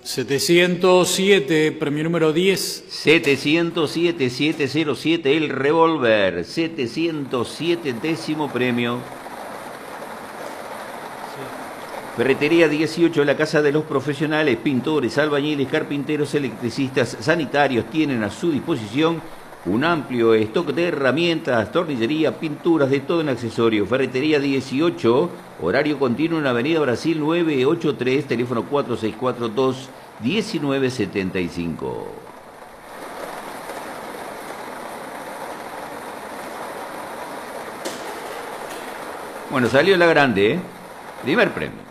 707, premio número 10. 707, 707, el revólver. 707, 10º premio. Ferretería 18, la casa de los profesionales, pintores, albañiles, carpinteros, electricistas, sanitarios tienen a su disposición un amplio stock de herramientas, tornillería, pinturas, de todo en accesorio. Ferretería 18, horario continuo en Avenida Brasil 983, teléfono 4642-1975. Bueno, salió la grande, ¿eh? Primer premio.